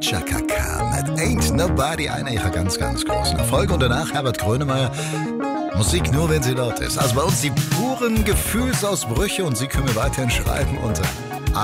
Chaka Khan mit Ain't Nobody, einer ihrer ganz, ganz großen Erfolge. Und danach Herbert Grönemeyer. Musik nur, wenn sie laut ist. Also bei uns die puren Gefühlsausbrüche und Sie können mir weiterhin schreiben unter